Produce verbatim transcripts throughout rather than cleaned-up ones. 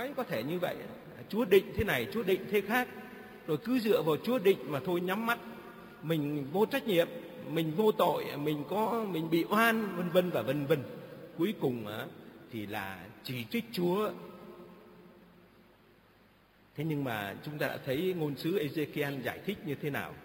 nói có thể như vậy, Chúa định thế này, Chúa định thế khác, rồi cứ dựa vào Chúa định mà thôi nhắm mắt, mình vô trách nhiệm, mình vô tội, mình có mình bị oan, vân vân và vân vân. Cuối cùng thì là chỉ trích Chúa. Thế nhưng mà chúng ta đã thấy ngôn sứ Ê-giê-ki-el giải thích như thế nào.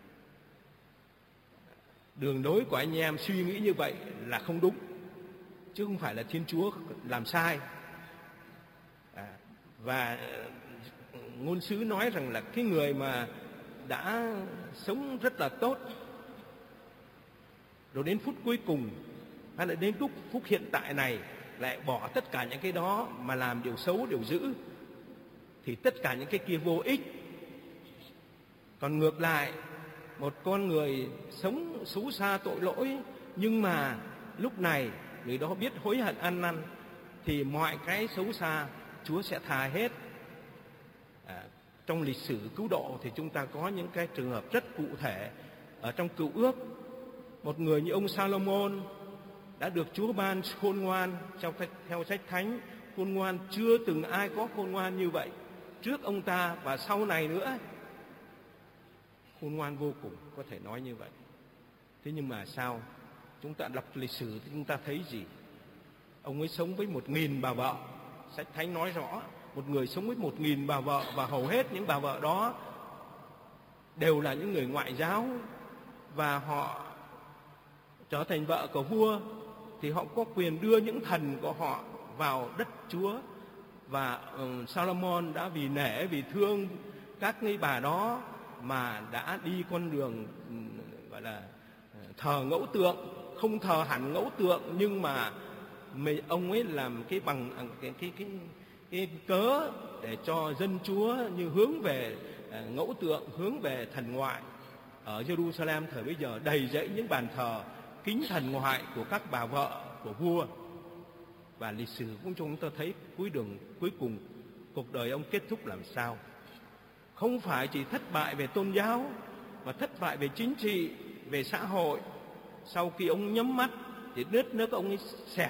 Đường lối của anh em suy nghĩ như vậy là không đúng, chứ không phải là Thiên Chúa làm sai. À, và ngôn sứ nói rằng là cái người mà đã sống rất là tốt, rồi đến phút cuối cùng hay là đến lúc phút hiện tại này lại bỏ tất cả những cái đó mà làm điều xấu, điều dữ, thì tất cả những cái kia vô ích. Còn ngược lại, một con người sống xấu xa tội lỗi, nhưng mà lúc này người đó biết hối hận ăn năn, thì mọi cái xấu xa Chúa sẽ tha hết. À, trong lịch sử cứu độ thì chúng ta có những cái trường hợp rất cụ thể. Ở trong Cựu Ước, một người như ông Salomon đã được Chúa ban khôn ngoan. Trong theo sách thánh, khôn ngoan chưa từng ai có khôn ngoan như vậy trước ông ta và sau này nữa. Khôn ngoan vô cùng, có thể nói như vậy. Thế nhưng mà sao? Chúng ta đọc lịch sử thì chúng ta thấy gì? Ông ấy sống với một nghìn bà vợ. Sách thánh nói rõ, một người sống với một nghìn bà vợ, và hầu hết những bà vợ đó đều là những người ngoại giáo, và họ trở thành vợ của vua thì họ có quyền đưa những thần của họ vào đất Chúa. Và um, Salomon đã vì nể, vì thương các người bà đó mà đã đi con đường um, gọi là thờ ngẫu tượng, không thờ hẳn ngẫu tượng, nhưng mà mình, ông ấy làm cái bằng cái cái cái cái cớ để cho dân Chúa như hướng về uh, ngẫu tượng, hướng về thần ngoại. Ở Jerusalem thời bấy giờ đầy dẫy những bàn thờ kính thần ngoại của các bà vợ của vua. Và lịch sử cũng chúng ta thấy cuối đường cuối cùng cuộc đời ông kết thúc làm sao? Không phải chỉ thất bại về tôn giáo, mà thất bại về chính trị, về xã hội. Sau khi ông nhắm mắt thì đất nước ông ấy xẹp,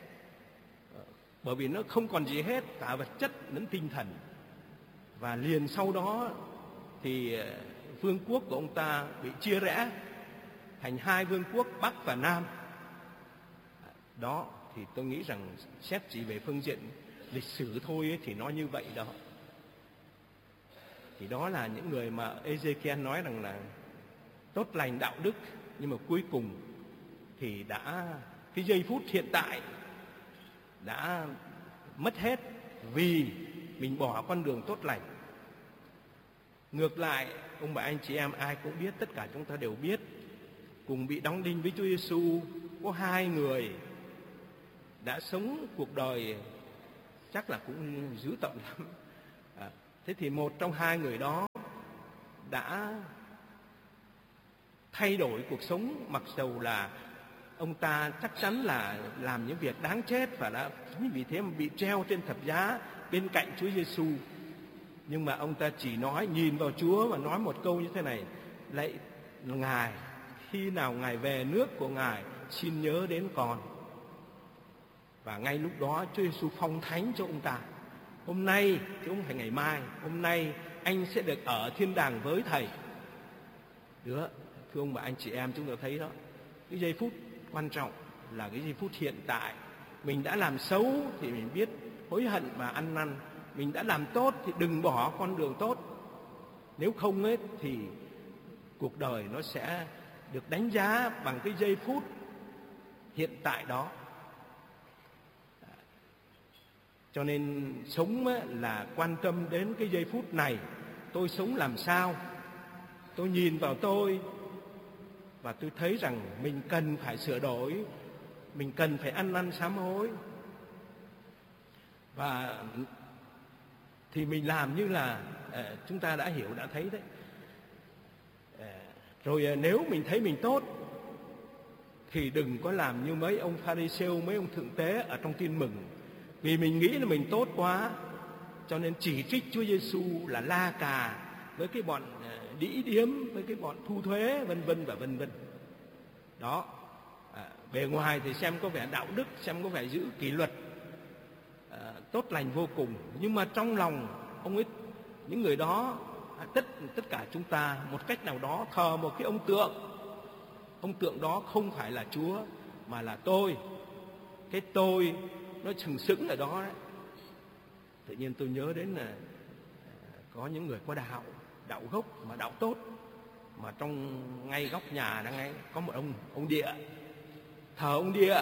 bởi vì nó không còn gì hết, cả vật chất lẫn tinh thần. Và liền sau đó thì vương quốc của ông ta bị chia rẽ thành hai vương quốc Bắc và Nam. Đó thì tôi nghĩ rằng xét chỉ về phương diện lịch sử thôi ấy, thì nó như vậy đó. Thì đó là những người mà Ê-giê-ki-el nói rằng là tốt lành đạo đức, nhưng mà cuối cùng thì đã cái giây phút hiện tại đã mất hết vì mình bỏ con đường tốt lành. Ngược lại, ông bà anh chị em ai cũng biết, tất cả chúng ta đều biết, cùng bị đóng đinh với Chúa Giêsu có hai người đã sống cuộc đời chắc là cũng dữ tợn lắm. À, thế thì một trong hai người đó đã thay đổi cuộc sống, mặc dầu là ông ta chắc chắn là làm những việc đáng chết và đã vì thế mà bị treo trên thập giá bên cạnh Chúa Giêsu. Nhưng mà ông ta chỉ nói, nhìn vào Chúa và nói một câu như thế này: lạy Ngài, khi nào Ngài về nước của Ngài, xin nhớ đến con. Và ngay lúc đó Chúa Giêsu phong thánh cho ông ta. Hôm nay, chứ không phải ngày mai, hôm nay anh sẽ được ở thiên đàng với Thầy. Đứa, thưa ông bà anh chị em, chúng ta thấy đó, cái giây phút quan trọng là cái giây phút hiện tại. Mình đã làm xấu thì mình biết hối hận và ăn năn. Mình đã làm tốt thì đừng bỏ con đường tốt. Nếu không ấy thì cuộc đời nó sẽ được đánh giá bằng cái giây phút hiện tại đó. Cho nên sống là quan tâm đến cái giây phút này. Tôi sống làm sao? Tôi nhìn vào tôi và tôi thấy rằng mình cần phải sửa đổi, mình cần phải ăn năn sám hối. Và thì mình làm như là uh, chúng ta đã hiểu, đã thấy đấy. Uh, rồi uh, nếu mình thấy mình tốt thì đừng có làm như mấy ông Pha-ri-sêu, mấy ông thượng tế ở trong Tin Mừng. Vì mình nghĩ là mình tốt quá, cho nên chỉ trích Chúa Giêsu là la cà với cái bọn uh, đĩ điếm, với cái bọn thu thuế, vân vân và vân vân. Đó, à, bề ngoài thì xem có vẻ đạo đức, xem có vẻ giữ kỷ luật, à, tốt lành vô cùng. Nhưng mà trong lòng ông ấy, những người đó, tất tất cả chúng ta một cách nào đó thờ một cái ông tượng. Ông tượng đó không phải là Chúa mà là tôi. Cái tôi nó sừng sững ở đó đấy. Tự nhiên tôi nhớ đến là có những người có đạo, đạo gốc mà đạo tốt, mà trong ngay góc nhà đang ngay có một ông ông địa, thờ ông địa,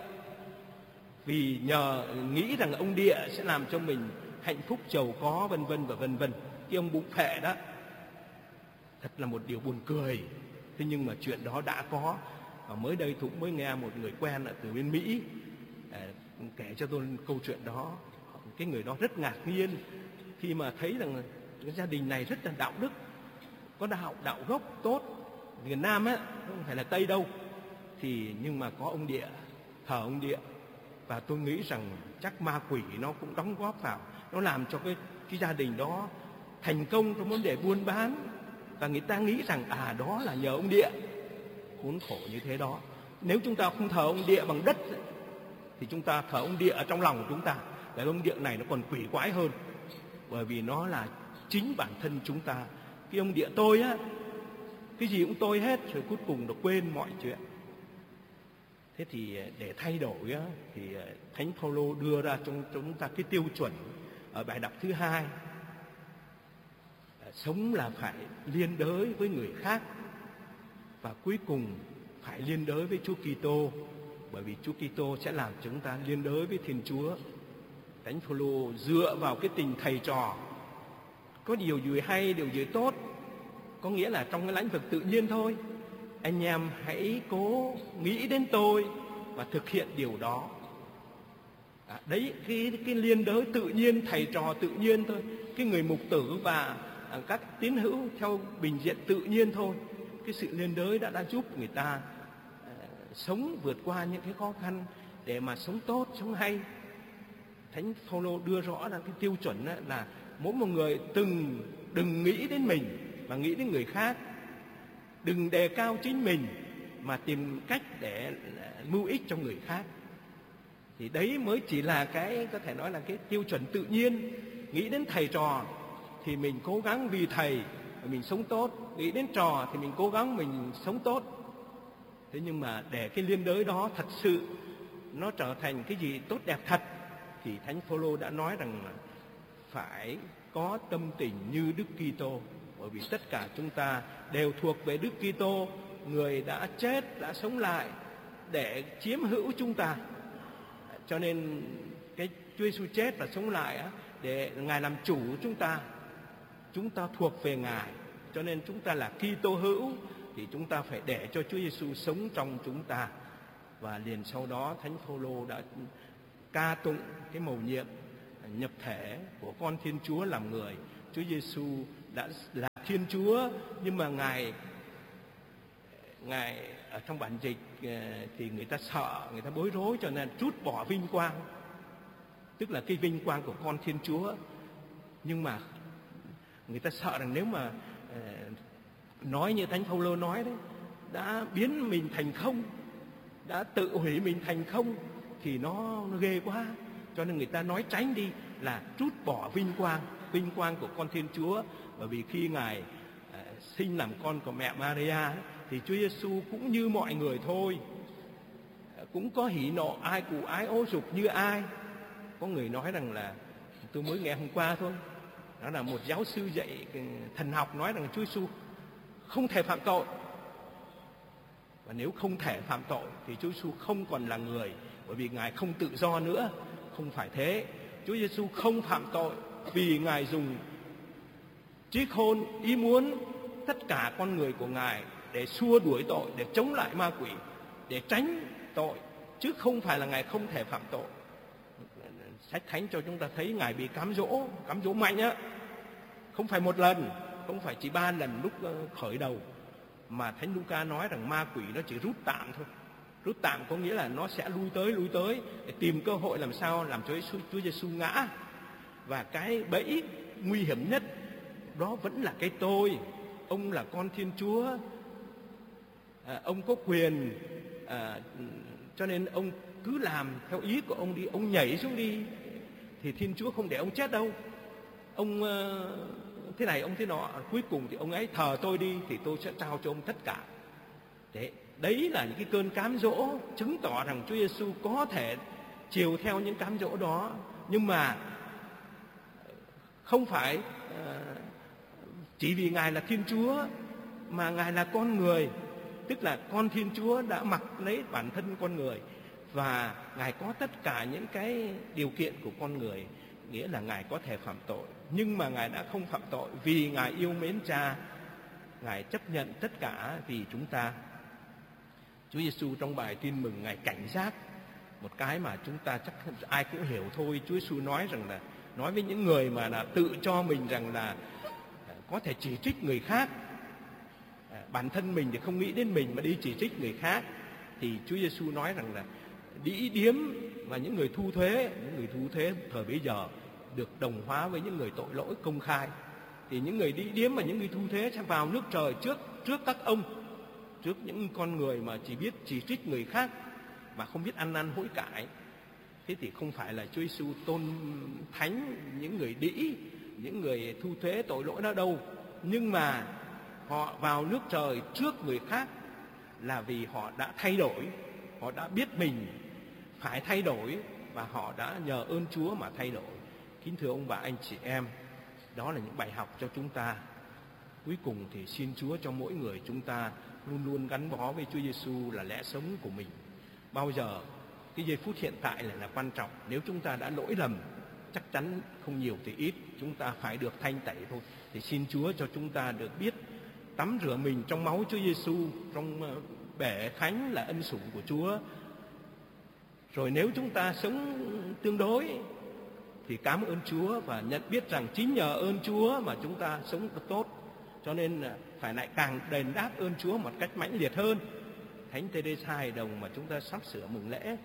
vì nhờ nghĩ rằng ông địa sẽ làm cho mình hạnh phúc giàu có vân vân và vân vân. Cái ông bụng phệ đó, thật là một điều buồn cười. Thế nhưng mà chuyện đó đã có, và mới đây tôi cũng mới nghe một người quen ở từ bên Mỹ kể cho tôi câu chuyện đó. Cái người đó rất ngạc nhiên khi mà thấy rằng cái gia đình này rất là đạo đức, có đạo đạo gốc tốt, miền Nam á, không phải là Tây đâu, thì nhưng mà có ông địa, thờ ông địa. Và tôi nghĩ rằng chắc ma quỷ nó cũng đóng góp vào, nó làm cho cái cái gia đình đó thành công trong vấn đề buôn bán, và người ta nghĩ rằng à đó là nhờ ông địa. Khốn khổ như thế đó. Nếu chúng ta không thờ ông địa bằng đất thì chúng ta thờ ông địa ở trong lòng của chúng ta. Và ông địa này nó còn quỷ quái hơn, bởi vì nó là chính bản thân chúng ta. Cái ông địa tôi á, cái gì cũng tôi hết, rồi cuối cùng nó quên mọi chuyện. Thế thì để thay đổi á, thì Thánh Phaolô đưa ra cho chúng ta cái tiêu chuẩn ở bài đọc thứ hai. Sống là phải liên đới với người khác, và cuối cùng phải liên đới với Chúa Kitô, bởi vì Chúa Kitô sẽ làm chúng ta liên đới với Thiên Chúa. Thánh Phaolô dựa vào cái tình thầy trò, có điều gì hay, điều gì tốt, có nghĩa là trong cái lĩnh vực tự nhiên thôi. Anh em hãy cố nghĩ đến tôi và thực hiện điều đó. À, đấy, cái, cái liên đới tự nhiên, thầy trò tự nhiên thôi. Cái người mục tử và à, các tín hữu theo bình diện tự nhiên thôi. Cái sự liên đới đã, đã giúp người ta à, sống vượt qua những cái khó khăn để mà sống tốt, sống hay. Thánh Phaolô đưa rõ ra cái tiêu chuẩn là mỗi một người từng đừng nghĩ đến mình mà nghĩ đến người khác. Đừng đề cao chính mình mà tìm cách để mưu ích cho người khác. Thì đấy mới chỉ là cái có thể nói là cái tiêu chuẩn tự nhiên. Nghĩ đến thầy trò thì mình cố gắng vì thầy mình sống tốt, nghĩ đến trò thì mình cố gắng mình sống tốt. Thế nhưng mà để cái liên đới đó thật sự nó trở thành cái gì tốt đẹp thật, thì Thánh Phaolô đã nói rằng là phải có tâm tình như Đức Kitô. Bởi vì tất cả chúng ta đều thuộc về Đức Kitô, người đã chết, đã sống lại để chiếm hữu chúng ta. Cho nên cái Chúa Giêsu chết và sống lại để Ngài làm chủ chúng ta. Chúng ta thuộc về Ngài, cho nên chúng ta là Kitô hữu, thì chúng ta phải để cho Chúa Giêsu sống trong chúng ta. Và liền sau đó Thánh Phaolô đã ca tụng cái mầu nhiệm nhập thể của con Thiên Chúa làm người. Chúa Giêsu đã là Thiên Chúa, nhưng mà Ngài Ngài ở trong bản dịch thì người ta sợ, người ta bối rối, cho nên trút bỏ vinh quang, tức là cái vinh quang của con Thiên Chúa. Nhưng mà người ta sợ rằng nếu mà nói như Thánh Phaolô nói đấy, đã biến mình thành không, đã tự hủy mình thành không, thì nó, nó ghê quá. Cho nên người ta nói tránh đi là trút bỏ vinh quang, vinh quang của con Thiên Chúa. Bởi vì khi Ngài à, sinh làm con của mẹ Maria thì Chúa Giêsu cũng như mọi người thôi, cũng có hỉ nộ ai cù ái ố dục như ai. Có người nói rằng là, tôi mới nghe hôm qua thôi, đó là một giáo sư dạy thần học nói rằng Chúa Giêsu không thể phạm tội. Và nếu không thể phạm tội thì Chúa Giêsu không còn là người, bởi vì Ngài không tự do nữa. Không phải thế. Chúa Giêsu không phạm tội vì Ngài dùng trí khôn, ý muốn, tất cả con người của Ngài để xua đuổi tội, để chống lại ma quỷ, để tránh tội, chứ không phải là Ngài không thể phạm tội. Sách Thánh cho chúng ta thấy Ngài bị cám dỗ, cám dỗ mạnh á, không phải một lần, không phải chỉ ba lần lúc khởi đầu, mà Thánh Luca nói rằng ma quỷ nó chỉ rút tạm thôi. Rút tạm có nghĩa là nó sẽ lui tới lui tới để tìm cơ hội làm sao làm cho Chúa Giêsu ngã. Và cái bẫy nguy hiểm nhất đó vẫn là cái tôi. Ông là con Thiên Chúa, à, ông có quyền, à, cho nên ông cứ làm theo ý của ông đi, ông nhảy xuống đi thì Thiên Chúa không để ông chết đâu. Ông uh, thế này ông thế nọ, cuối cùng thì ông ấy thờ tôi đi thì tôi sẽ trao cho ông tất cả. Thế đấy là những cái cơn cám dỗ chứng tỏ rằng Chúa Giêsu có thể chiều theo những cám dỗ đó, nhưng mà không phải uh, chỉ vì Ngài là Thiên Chúa mà Ngài là con người, tức là con Thiên Chúa đã mặc lấy bản thân con người và Ngài có tất cả những cái điều kiện của con người, nghĩa là Ngài có thể phạm tội, nhưng mà Ngài đã không phạm tội vì Ngài yêu mến Cha. Ngài chấp nhận tất cả vì chúng ta. Chúa Giêsu trong bài Tin Mừng Ngài cảnh giác một cái mà chúng ta chắc ai cũng hiểu thôi. Chúa Giêsu nói rằng là nói với những người mà là tự cho mình rằng là có thể chỉ trích người khác, bản thân mình thì không nghĩ đến mình mà đi chỉ trích người khác, thì Chúa Giêsu nói rằng là đĩ điếm và những người thu thuế, những người thu thuế thời bấy giờ được đồng hóa với những người tội lỗi công khai. Thì những người đĩ điếm và những người thu thuế sẽ vào nước trời trước trước các ông, trước những con người mà chỉ biết chỉ trích người khác mà không biết ăn năn hối cải. Thế thì không phải là Chúa Giêsu tôn thánh những người đĩ, những người thu thuế tội lỗi đó đâu, nhưng mà họ vào nước trời trước người khác là vì họ đã thay đổi, họ đã biết mình phải thay đổi và họ đã nhờ ơn Chúa mà thay đổi. Kính thưa ông bà anh chị em, đó là những bài học cho chúng ta. Cuối cùng thì xin Chúa cho mỗi người chúng ta luôn luôn gắn bó với Chúa Giêsu là lẽ sống của mình. Bao giờ cái giây phút hiện tại là, là quan trọng. Nếu chúng ta đã lỗi lầm, chắc chắn không nhiều thì ít, chúng ta phải được thanh tẩy thôi. Thì xin Chúa cho chúng ta được biết tắm rửa mình trong máu Chúa Giêsu, trong bể thánh là ân sủng của Chúa. Rồi nếu chúng ta sống tương đối thì cảm ơn Chúa và nhận biết rằng chính nhờ ơn Chúa mà chúng ta sống được tốt. Cho nên phải lại càng đền đáp ơn Chúa một cách mãnh liệt hơn. Thánh Teresa Hài Đồng mà chúng ta sắp sửa mừng lễ,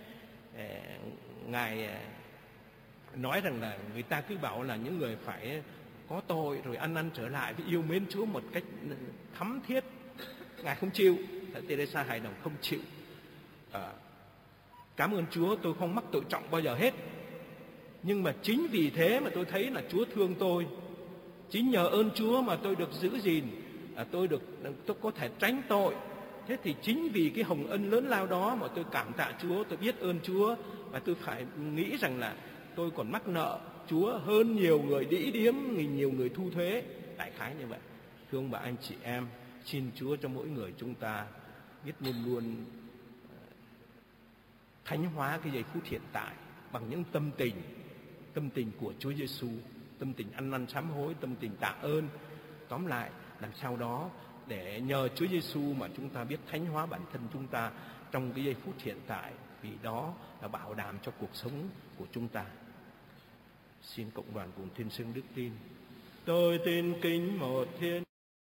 Ngài nói rằng là người ta cứ bảo là những người phải có tội rồi ăn năn trở lại với yêu mến Chúa một cách thắm thiết. Ngài không chịu, Thánh Teresa Hài Đồng không chịu. À, cảm ơn Chúa tôi không mắc tội trọng bao giờ hết. Nhưng mà chính vì thế mà tôi thấy là Chúa thương tôi. Chính nhờ ơn Chúa mà tôi được giữ gìn, à, tôi được tôi có thể tránh tội. Thế thì chính vì cái hồng ân lớn lao đó mà tôi cảm tạ Chúa, tôi biết ơn Chúa, và tôi phải nghĩ rằng là tôi còn mắc nợ Chúa hơn nhiều người đĩ điếm, nhiều người thu thuế. Đại khái như vậy. Thưa ông bà anh chị em, xin Chúa cho mỗi người chúng ta biết luôn luôn thánh hóa cái giây phút hiện tại bằng những tâm tình, tâm tình của Chúa Giêsu, tâm tình ăn năn sám hối, tâm tình tạ ơn. Tóm lại, làm sao đó để nhờ Chúa Giêsu mà chúng ta biết thánh hóa bản thân chúng ta trong cái giây phút hiện tại, vì đó là bảo đảm cho cuộc sống của chúng ta. Xin cộng đoàn cùng thiên xưng đức tin. Tôi tin kính một Thiên.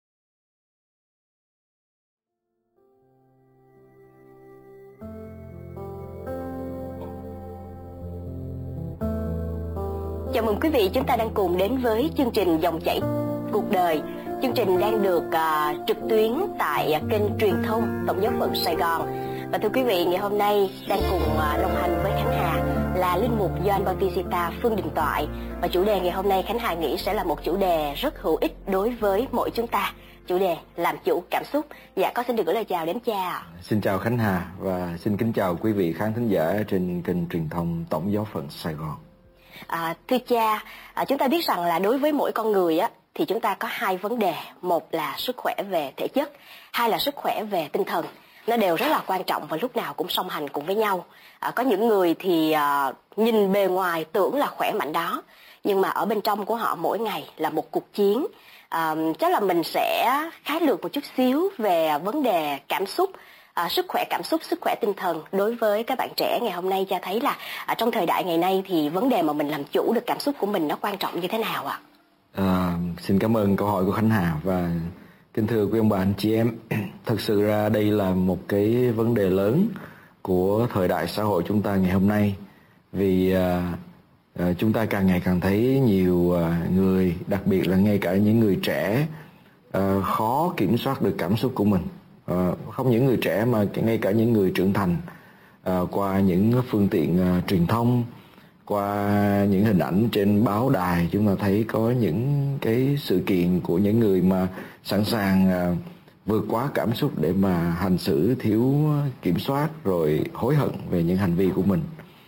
Chào mừng quý vị, chúng ta đang cùng đến với chương trình Dòng chảy cuộc đời. Chương trình đang được uh, trực tuyến tại uh, kênh truyền thông Tổng giáo phận Sài Gòn. Và thưa quý vị, ngày hôm nay đang cùng uh, đồng hành với Khánh Hà là linh mục Gioan Bautista Phương Đình Toại. Và chủ đề ngày hôm nay Khánh Hà nghĩ sẽ là một chủ đề rất hữu ích đối với mỗi chúng ta. Chủ đề làm chủ cảm xúc. Dạ, con xin được gửi lời chào đến cha. Xin chào Khánh Hà và xin kính chào quý vị khán thính giả trên kênh truyền thông Tổng giáo phận Sài Gòn. À, thưa cha, à, chúng ta biết rằng là đối với mỗi con người á, thì chúng ta có hai vấn đề. Một là sức khỏe về thể chất, hai là sức khỏe về tinh thần. Nó đều rất là quan trọng và lúc nào cũng song hành cùng với nhau. À, có những người thì à, nhìn bề ngoài tưởng là khỏe mạnh đó, nhưng mà ở bên trong của họ mỗi ngày là một cuộc chiến. À, chắc là mình sẽ khái lược một chút xíu về vấn đề cảm xúc. À, sức khỏe cảm xúc, sức khỏe tinh thần đối với các bạn trẻ ngày hôm nay. Cha thấy là à, trong thời đại ngày nay thì vấn đề mà mình làm chủ được cảm xúc của mình nó quan trọng như thế nào ạ? À, xin cảm ơn câu hỏi của Khánh Hà và kính thưa quý ông bà anh chị em. Thật sự ra đây là một cái vấn đề lớn của thời đại xã hội chúng ta ngày hôm nay, vì à, à, chúng ta càng ngày càng thấy nhiều à, người, đặc biệt là ngay cả những người trẻ à, khó kiểm soát được cảm xúc của mình. À, không những người trẻ mà ngay cả những người trưởng thành, à, qua những phương tiện à, truyền thông, Qua những hình ảnh trên báo đài chúng ta thấy có những cái sự kiện của những người mà sẵn sàng uh, vượt quá cảm xúc để mà hành xử thiếu kiểm soát, rồi hối hận về những hành vi của mình.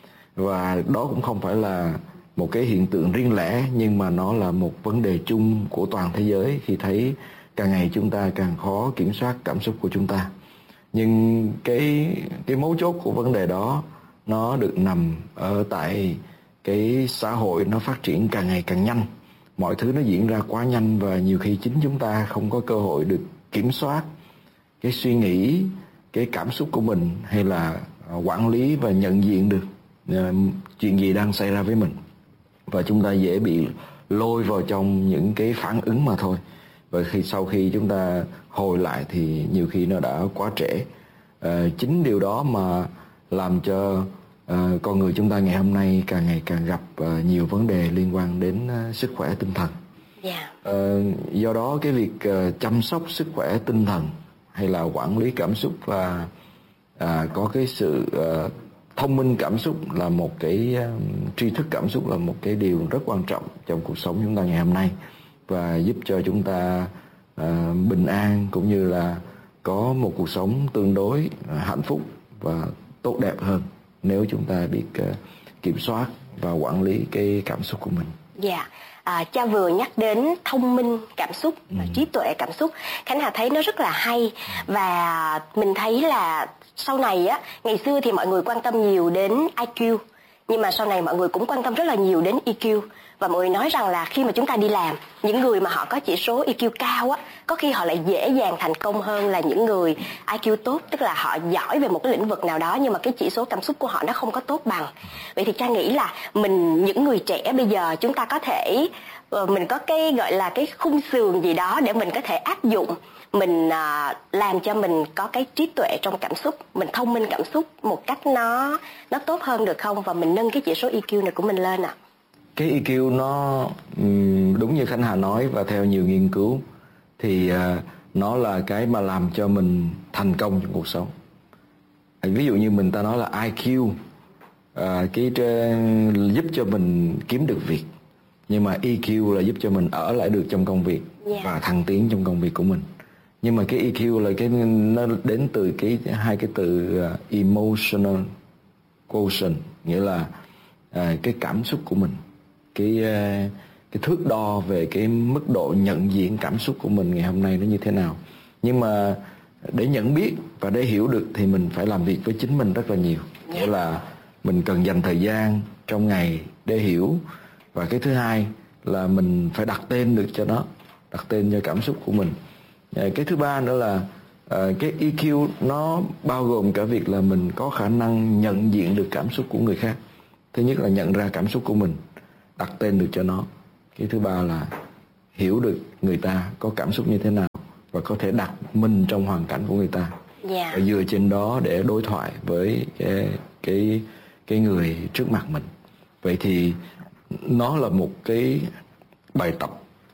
Và đó cũng không phải là một cái hiện tượng riêng lẻ, nhưng mà nó là một vấn đề chung của toàn thế giới khi thấy càng ngày chúng ta càng khó kiểm soát cảm xúc của chúng ta. Nhưng cái cái mấu chốt của vấn đề đó nó được nằm ở tại cái xã hội nó phát triển càng ngày càng nhanh. Mọi thứ nó diễn ra quá nhanh và nhiều khi chính chúng ta không có cơ hội được kiểm soát cái suy nghĩ, cái cảm xúc của mình, hay là quản lý và nhận diện được uh, chuyện gì đang xảy ra với mình. Và chúng ta dễ bị lôi vào trong những cái phản ứng mà thôi. Và khi sau khi chúng ta hồi lại thì nhiều khi nó đã quá trễ. Uh, chính điều đó mà làm cho uh, con người chúng ta ngày hôm nay càng ngày càng gặp uh, nhiều vấn đề liên quan đến uh, sức khỏe tinh thần. Yeah. Uh, do đó cái việc uh, chăm sóc sức khỏe tinh thần hay là quản lý cảm xúc và uh, có cái sự uh, thông minh cảm xúc là một cái uh, tri thức cảm xúc là một cái điều rất quan trọng trong cuộc sống chúng ta ngày hôm nay, và giúp cho chúng ta uh, bình an cũng như là có một cuộc sống tương đối uh, hạnh phúc và tốt đẹp hơn nếu chúng ta biết uh, kiểm soát và quản lý cái cảm xúc của mình. Dạ. Yeah. À, cha vừa nhắc đến thông minh cảm xúc, ừ. trí tuệ cảm xúc. Khánh Hà thấy nó rất là hay. Và mình thấy là sau này á, ngày xưa thì mọi người quan tâm nhiều đến i kiu, nhưng mà sau này mọi người cũng quan tâm rất là nhiều đến e kiu. Và mọi người nói rằng là khi mà chúng ta đi làm, những người mà họ có chỉ số e kiu cao á, có khi họ lại dễ dàng thành công hơn là những người i kiu tốt, tức là họ giỏi về một cái lĩnh vực nào đó nhưng mà cái chỉ số cảm xúc của họ nó không có tốt bằng. Vậy thì cha nghĩ là mình, những người trẻ bây giờ, chúng ta có thể mình có cái gọi là cái khung sườn gì đó để mình có thể áp dụng, mình à, làm cho mình có cái trí tuệ trong cảm xúc, mình thông minh cảm xúc một cách nó nó tốt hơn được không, và mình nâng cái chỉ số e kiu này của mình lên ạ? À? Cái e kiu nó đúng như Khánh Hà nói, và theo nhiều nghiên cứu thì uh, nó là cái mà làm cho mình thành công trong cuộc sống. Ví dụ như mình ta nói là i kiu, uh, cái uh, giúp cho mình kiếm được việc, nhưng mà e kiu là giúp cho mình ở lại được trong công việc, yeah. và thăng tiến trong công việc của mình. Nhưng mà cái e kiu là cái nó đến từ cái hai cái từ uh, emotional quotient, nghĩa là uh, cái cảm xúc của mình, cái uh, cái thước đo về cái mức độ nhận diện cảm xúc của mình ngày hôm nay nó như thế nào. Nhưng mà để nhận biết và để hiểu được thì mình phải làm việc với chính mình rất là nhiều. Nghĩa là mình cần dành thời gian trong ngày để hiểu. Và cái thứ hai là mình phải đặt tên được cho nó, đặt tên cho cảm xúc của mình. Cái thứ ba nữa là uh, cái e kiu nó bao gồm cả việc là mình có khả năng nhận diện được cảm xúc của người khác. Thứ nhất là nhận ra cảm xúc của mình, đặt tên được cho nó. Cái thứ ba là hiểu được người ta có cảm xúc như thế nào và có thể đặt mình trong hoàn cảnh của người ta. Yeah. Và dựa trên đó để đối thoại với cái cái cái người trước mặt mình. Vậy thì nó là một cái bài tập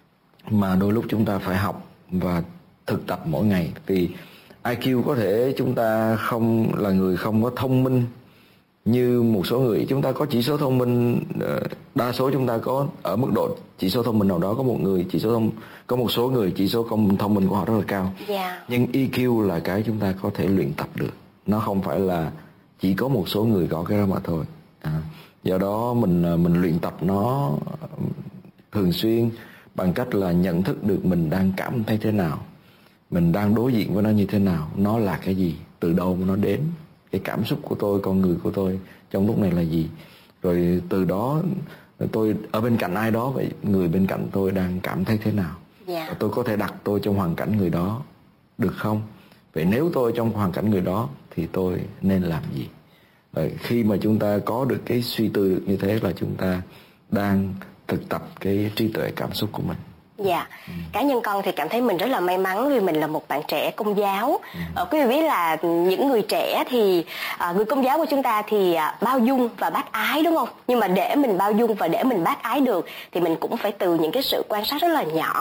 mà đôi lúc chúng ta phải học và thực tập mỗi ngày. Vì i kiu có thể chúng ta không là người không có thông minh như một số người. Chúng ta có chỉ số thông minh, đa số chúng ta có ở mức độ chỉ số thông minh nào đó. Có một người chỉ số thông có một số người chỉ số thông minh của họ rất là cao. Yeah. Nhưng e kiu là cái chúng ta có thể luyện tập được. Nó không phải là chỉ có một số người có cái đó mà thôi. À, do đó mình mình luyện tập nó thường xuyên bằng cách là nhận thức được mình đang cảm thấy thế nào, mình đang đối diện với nó như thế nào, nó là cái gì, từ đâu mà nó đến, cái cảm xúc của tôi, con người của tôi trong lúc này là gì. Rồi từ đó tôi ở bên cạnh ai đó, vậy người bên cạnh tôi đang cảm thấy thế nào. Yeah. Tôi có thể đặt tôi trong hoàn cảnh người đó được không? Vậy nếu tôi trong hoàn cảnh người đó thì tôi nên làm gì? Rồi khi mà chúng ta có được cái suy tư được như thế là chúng ta đang thực tập cái trí tuệ cảm xúc của mình. Dạ, yeah. ừ. Cá nhân con thì cảm thấy mình rất là may mắn vì mình là một bạn trẻ Công giáo. ừ. ờ, Quý vị biết là những người trẻ thì à, người Công giáo của chúng ta thì à, bao dung và bác ái, đúng không? Nhưng mà để mình bao dung và để mình bác ái được thì mình cũng phải từ những cái sự quan sát rất là nhỏ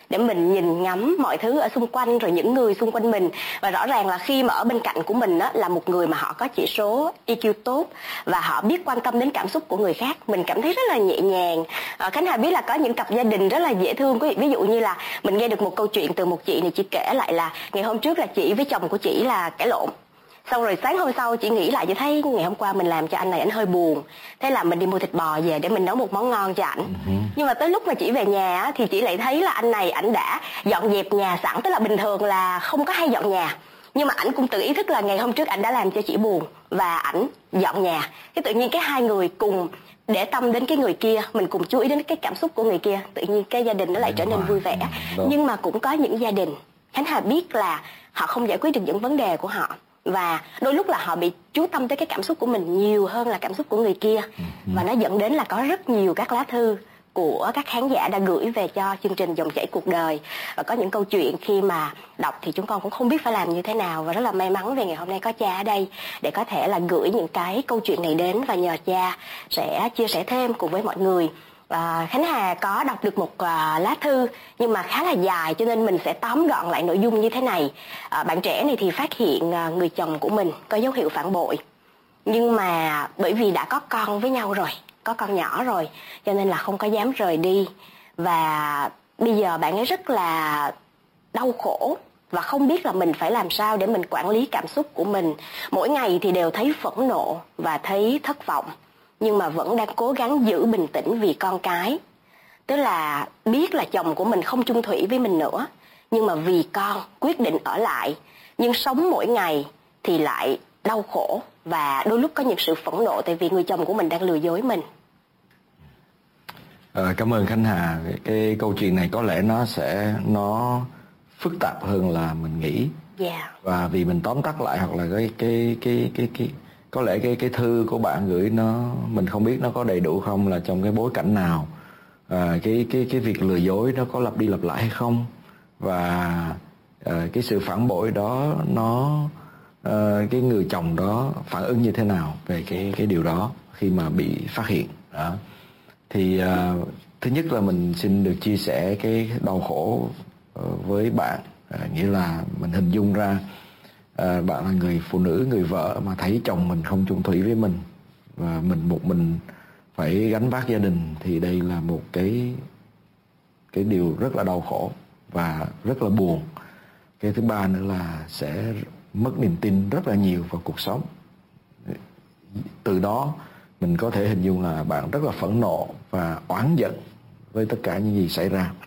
để mình nhìn ngắm mọi thứ ở xung quanh, rồi những người xung quanh mình. Và rõ ràng là khi mà ở bên cạnh của mình á, là một người mà họ có chỉ số e quy tốt và họ biết quan tâm đến cảm xúc của người khác, mình cảm thấy rất là nhẹ nhàng. à, Khánh Hà biết là có những cặp gia đình rất là dễ thương. Ví dụ như là mình nghe được một câu chuyện từ một chị này, chị kể lại là ngày hôm trước là chị với chồng của chị là cãi lộn. Xong rồi sáng hôm sau chị nghĩ lại, chị thấy ngày hôm qua mình làm cho anh này anh hơi buồn, thế là mình đi mua thịt bò về để mình nấu một món ngon cho ảnh. uh-huh. Nhưng mà tới lúc mà chị về nhà thì chị lại thấy là anh này ảnh đã dọn dẹp nhà sẵn. Tức là bình thường là không có hay dọn nhà, nhưng mà ảnh cũng tự ý thức là ngày hôm trước ảnh đã làm cho chị buồn và ảnh dọn nhà. Cái tự nhiên cái hai người cùng để tâm đến cái người kia, mình cùng chú ý đến cái cảm xúc của người kia, tự nhiên cái gia đình nó lại trở nên vui vẻ. Nhưng mà cũng có những gia đình Khánh Hà biết là họ không giải quyết được những vấn đề của họ, và đôi lúc là họ bị chú tâm tới cái cảm xúc của mình nhiều hơn là cảm xúc của người kia. Và nó dẫn đến là có rất nhiều các lá thư của các khán giả đã gửi về cho chương trình Dòng Chảy Cuộc Đời. Và có những câu chuyện khi mà đọc thì chúng con cũng không biết phải làm như thế nào. Và rất là may mắn vì ngày hôm nay có cha ở đây để có thể là gửi những cái câu chuyện này đến, và nhờ cha sẽ chia sẻ thêm cùng với mọi người. À, Khánh Hà có đọc được một à, lá thư nhưng mà khá là dài, cho nên mình sẽ tóm gọn lại nội dung như thế này. à, Bạn trẻ này thì phát hiện à, người chồng của mình có dấu hiệu phản bội, nhưng mà bởi vì đã có con với nhau rồi, có con nhỏ rồi, cho nên là không có dám rời đi. Và bây giờ bạn ấy rất là đau khổ và không biết là mình phải làm sao để mình quản lý cảm xúc của mình. Mỗi ngày thì đều thấy phẫn nộ và thấy thất vọng, nhưng mà vẫn đang cố gắng giữ bình tĩnh vì con cái. Tức là biết là chồng của mình không chung thủy với mình nữa, nhưng mà vì con quyết định ở lại. Nhưng sống mỗi ngày thì lại đau khổ và đôi lúc có những sự phẫn nộ tại vì người chồng của mình đang lừa dối mình. À, cảm ơn Khánh Hà. Cái, cái câu chuyện này có lẽ nó sẽ nó phức tạp hơn là mình nghĩ. Yeah. Và vì mình tóm tắt lại, hoặc là cái cái cái cái cái có lẽ cái cái thư của bạn gửi nó mình không biết nó có đầy đủ không, là trong cái bối cảnh nào, à, cái cái cái việc lừa dối nó có lặp đi lặp lại hay không, và à, cái sự phản bội đó nó à, cái người chồng đó phản ứng như thế nào về cái cái điều đó khi mà bị phát hiện đó. Thì à, thứ nhất là mình xin được chia sẻ cái đau khổ với bạn, à, nghĩa là mình hình dung ra à, bạn là người phụ nữ, người vợ mà thấy chồng mình không chung thủy với mình và mình một mình phải gánh vác gia đình, thì đây là một cái cái điều rất là đau khổ và rất là buồn. Cái thứ ba nữa là sẽ mất niềm tin rất là nhiều vào cuộc sống. Từ đó mình có thể hình dung là bạn rất là phẫn nộ và oán giận với tất cả những gì xảy ra.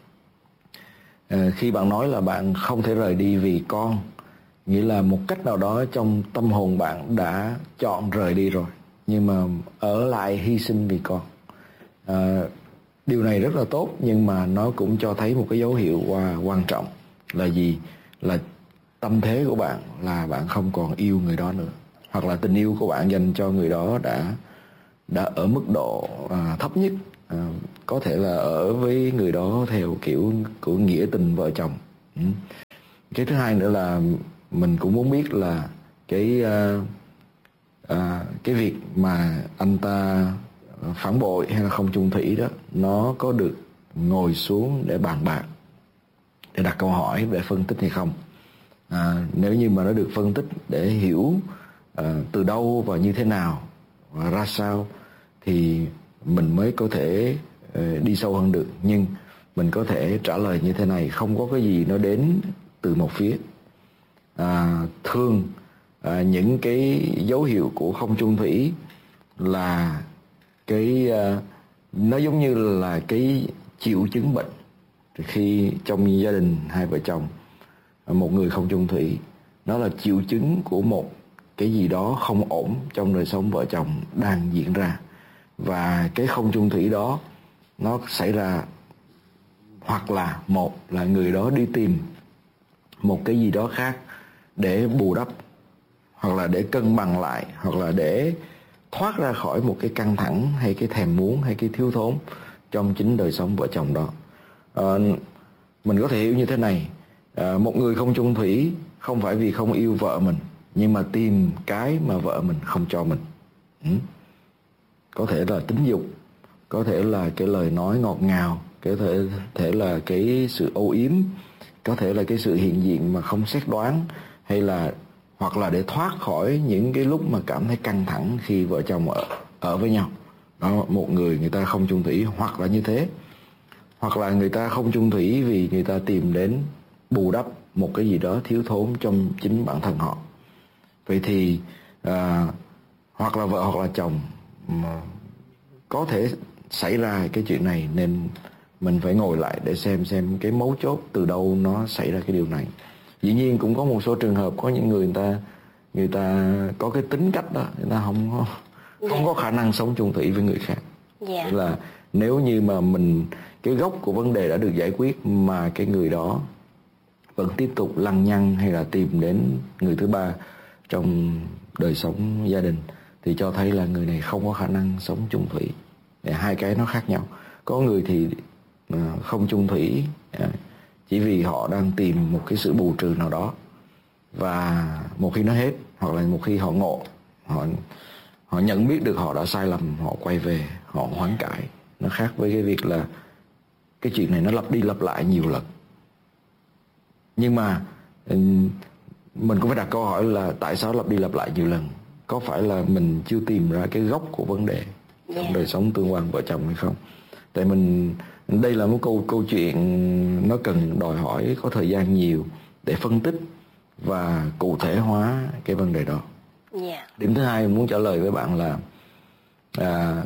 À, khi bạn nói là bạn không thể rời đi vì con, nghĩa là một cách nào đó trong tâm hồn bạn đã chọn rời đi rồi, nhưng mà ở lại hy sinh vì con. À, điều này rất là tốt, nhưng mà nó cũng cho thấy một cái dấu hiệu quan trọng là gì? Là tâm thế của bạn là bạn không còn yêu người đó nữa, hoặc là tình yêu của bạn dành cho người đó đã đã ở mức độ à, thấp nhất. À, có thể là ở với người đó theo kiểu của nghĩa tình vợ chồng. Ừ. Cái thứ hai nữa là mình cũng muốn biết là cái à, à, cái việc mà anh ta phản bội hay là không chung thủy đó, nó có được ngồi xuống để bàn bạc, để đặt câu hỏi, để phân tích hay không. À, nếu như mà nó được phân tích để hiểu à, từ đâu và như thế nào và ra sao, thì mình mới có thể uh, đi sâu hơn được. Nhưng mình có thể trả lời như thế này: không có cái gì nó đến từ một phía. À, thường à, những cái dấu hiệu của không chung thủy là cái uh, nó giống như là cái triệu chứng bệnh. Khi trong gia đình hai vợ chồng một người không chung thủy, nó là triệu chứng của một cái gì đó không ổn trong đời sống vợ chồng đang diễn ra. Và cái không chung thủy đó nó xảy ra hoặc là một là người đó đi tìm một cái gì đó khác để bù đắp, hoặc là để cân bằng lại, hoặc là để thoát ra khỏi một cái căng thẳng hay cái thèm muốn hay cái thiếu thốn trong chính đời sống vợ chồng đó. À, mình có thể hiểu như thế này: à, một người không chung thủy không phải vì không yêu vợ mình, nhưng mà tìm cái mà vợ mình không cho mình. ừ. Có thể là tính dục, có thể là cái lời nói ngọt ngào, có thể thể là cái sự âu yếm, có thể là cái sự hiện diện mà không xét đoán, hay là hoặc là để thoát khỏi những cái lúc mà cảm thấy căng thẳng khi vợ chồng ở ở với nhau. Đó, một người người ta không chung thủy hoặc là như thế, hoặc là người ta không chung thủy vì người ta tìm đến bù đắp một cái gì đó thiếu thốn trong chính bản thân họ. Vậy thì à, hoặc là vợ hoặc là chồng mà có thể xảy ra cái chuyện này, nên mình phải ngồi lại để xem xem cái mấu chốt từ đâu nó xảy ra cái điều này. Dĩ nhiên cũng có một số trường hợp có những người người ta người ta có cái tính cách đó, người ta không có, không có khả năng sống chung thủy với người khác. Yeah. Nghĩa là nếu như mà mình cái gốc của vấn đề đã được giải quyết mà cái người đó vẫn tiếp tục lăng nhăng hay là tìm đến người thứ ba trong đời sống gia đình, thì cho thấy là người này không có khả năng sống chung thủy. Hai cái nó khác nhau. Có người thì không chung thủy chỉ vì họ đang tìm một cái sự bù trừ nào đó, và một khi nó hết, hoặc là một khi họ ngộ, họ họ nhận biết được họ đã sai lầm, họ quay về, họ hoán cải. Nó khác với cái việc là cái chuyện này nó lặp đi lặp lại nhiều lần. Nhưng mà mình cũng phải đặt câu hỏi là tại sao lặp đi lặp lại nhiều lần? Có phải là mình chưa tìm ra cái gốc của vấn đề trong yeah. đời sống tương quan vợ chồng hay không? Tại mình đây là một câu câu chuyện nó cần đòi hỏi có thời gian nhiều để phân tích và cụ thể hóa cái vấn đề đó. Yeah. Điểm thứ hai mình muốn trả lời với bạn là à,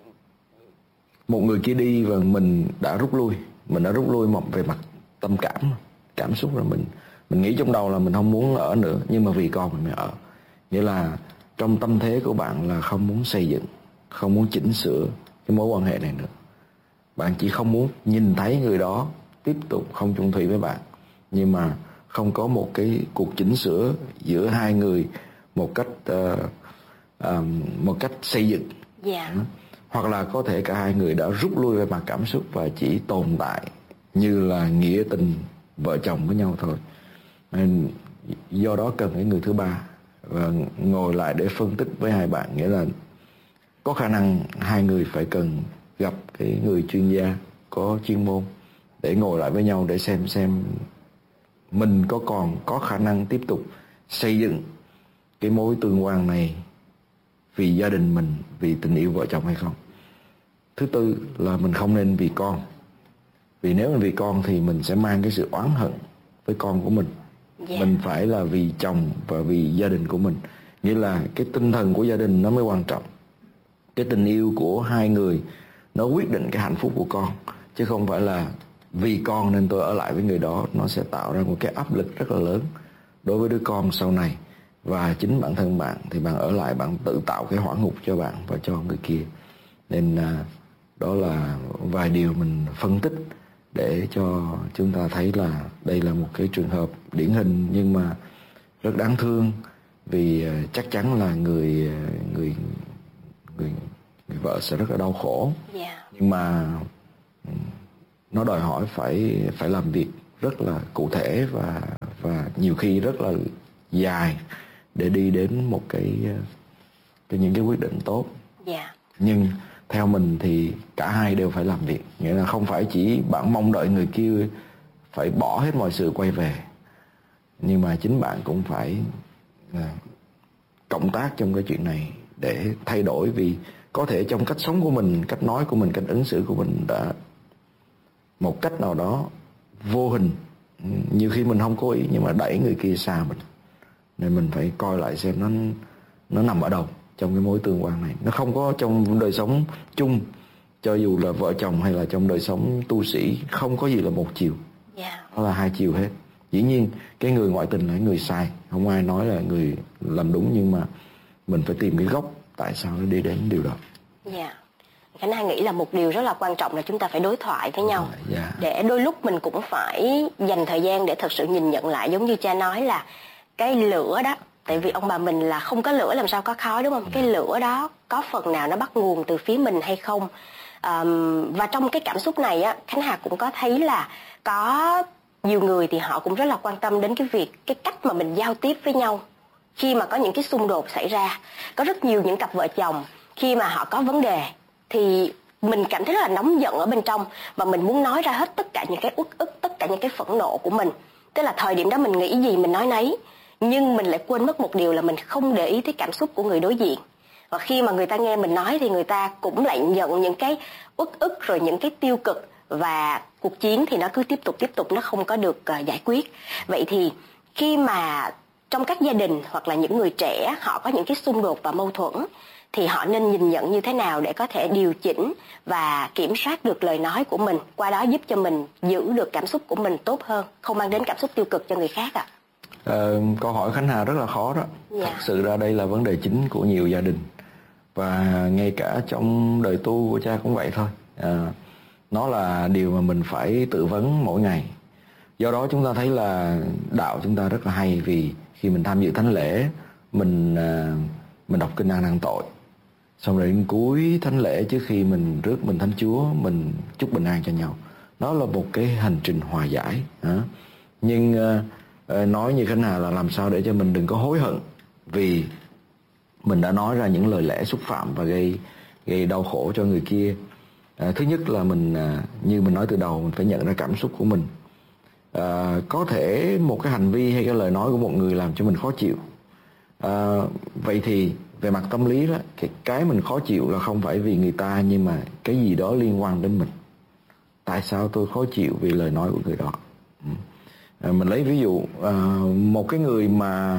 một người kia đi và mình đã rút lui, mình đã rút lui một về mặt tâm cảm, cảm xúc rồi mình mình nghĩ trong đầu là mình không muốn ở nữa, nhưng mà vì con mình mới ở. Nghĩa là trong tâm thế của bạn là không muốn xây dựng, không muốn chỉnh sửa cái mối quan hệ này nữa. Bạn chỉ không muốn nhìn thấy người đó tiếp tục không chung thủy với bạn, nhưng mà không có một cái cuộc chỉnh sửa giữa hai người một cách uh, uh, một cách xây dựng. Yeah. Hoặc là có thể cả hai người đã rút lui về mặt cảm xúc và chỉ tồn tại như là nghĩa tình vợ chồng với nhau thôi. Nên do đó cần cái người thứ ba và ngồi lại để phân tích với hai bạn. Nghĩa là có khả năng hai người phải cần gặp cái người chuyên gia có chuyên môn để ngồi lại với nhau để xem xem mình có còn có khả năng tiếp tục xây dựng cái mối tương quan này vì gia đình mình, vì tình yêu vợ chồng hay không. Thứ tư là mình không nên vì con. Vì nếu mình vì con thì mình sẽ mang cái sự oán hận với con của mình. Yeah. Mình phải là vì chồng và vì gia đình của mình. Nghĩa là cái tinh thần của gia đình nó mới quan trọng. Cái tình yêu của hai người nó quyết định cái hạnh phúc của con, chứ không phải là vì con nên tôi ở lại với người đó. Nó sẽ tạo ra một cái áp lực rất là lớn đối với đứa con sau này. Và chính bản thân bạn thì bạn ở lại, bạn tự tạo cái hỏa ngục cho bạn và cho người kia. Nên à, đó là vài điều mình phân tích để cho chúng ta thấy là đây là một cái trường hợp điển hình nhưng mà rất đáng thương. Vì à, chắc chắn là người người người người vợ sẽ rất là đau khổ. Yeah. Nhưng mà nó đòi hỏi phải phải làm việc rất là cụ thể và và nhiều khi rất là dài để đi đến một cái, cái những cái quyết định tốt. Yeah. Nhưng theo mình thì cả hai đều phải làm việc. Nghĩa là không phải chỉ bạn mong đợi người kia phải bỏ hết mọi sự quay về, nhưng mà chính bạn cũng phải à, cộng tác trong cái chuyện này để thay đổi. Vì có thể trong cách sống của mình, cách nói của mình, cách ứng xử của mình đã một cách nào đó vô hình, nhiều khi mình không cố ý nhưng mà đẩy người kia xa mình. Nên mình phải coi lại xem nó nó nằm ở đâu trong cái mối tương quan này. Nó không có trong đời sống chung, cho dù là vợ chồng hay là trong đời sống tu sĩ, không có gì là một chiều. Yeah. Nó là hai chiều hết. Dĩ nhiên cái người ngoại tình là người sai, không ai nói là người làm đúng, nhưng mà mình phải tìm cái gốc tại sao nó đi đến điều đó. Dạ. Khánh Hà nghĩ là một điều rất là quan trọng là chúng ta phải đối thoại với nhau. Yeah. Để đôi lúc mình cũng phải dành thời gian để thật sự nhìn nhận lại, giống như cha nói là cái lửa đó, tại vì ông bà mình là không có lửa làm sao có khói, đúng không? Cái lửa đó có phần nào nó bắt nguồn từ phía mình hay không? À, và trong cái cảm xúc này á, Khánh Hà cũng có thấy là có nhiều người thì họ cũng rất là quan tâm đến cái việc, cái cách mà mình giao tiếp với nhau khi mà có những cái xung đột xảy ra. Có rất nhiều những cặp vợ chồng khi mà họ có vấn đề thì mình cảm thấy rất là nóng giận ở bên trong và mình muốn nói ra hết tất cả những cái uất ức, tất cả những cái phẫn nộ của mình. Tức là thời điểm đó mình nghĩ gì mình nói nấy, nhưng mình lại quên mất một điều là mình không để ý tới cảm xúc của người đối diện. Và khi mà người ta nghe mình nói thì người ta cũng lại nhận những cái uất ức rồi những cái tiêu cực, và cuộc chiến thì nó cứ tiếp tục tiếp tục, nó không có được uh, giải quyết. Vậy thì khi mà trong các gia đình hoặc là những người trẻ họ có những cái xung đột và mâu thuẫn thì họ nên nhìn nhận như thế nào để có thể điều chỉnh và kiểm soát được lời nói của mình, qua đó giúp cho mình giữ được cảm xúc của mình tốt hơn, không mang đến cảm xúc tiêu cực cho người khác ạ? À? Ờ, câu hỏi Khánh Hà rất là khó đó. Dạ. Thật sự ra đây là vấn đề chính của nhiều gia đình, và ngay cả trong đời tu của cha cũng vậy thôi. À, nó là điều mà mình phải tự vấn mỗi ngày. Do đó chúng ta thấy là đạo chúng ta rất là hay, vì khi mình tham dự thánh lễ, mình à, mình đọc kinh An Năn Tội, xong rồi đến cuối thánh lễ trước khi mình rước mình Thánh Chúa, mình chúc bình an cho nhau. Nó là một cái hành trình hòa giải. À. Nhưng à, nói như Khánh Hà là làm sao để cho mình đừng có hối hận vì mình đã nói ra những lời lẽ xúc phạm và gây gây đau khổ cho người kia. À, thứ nhất là mình à, như mình nói từ đầu, mình phải nhận ra cảm xúc của mình. À, có thể một cái hành vi hay cái lời nói của một người làm cho mình khó chịu. À, vậy thì về mặt tâm lý đó, cái, cái mình khó chịu là không phải vì người ta, nhưng mà cái gì đó liên quan đến mình. Tại sao tôi khó chịu vì lời nói của người đó? À, mình lấy ví dụ à, một cái người mà